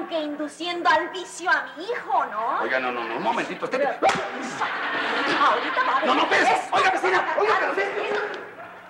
con que induciendo al vicio a mi hijo, ¿no? Oiga, no, un momentito. Ahorita va a ver. No, espérese. Oiga, vecina, oiga, pero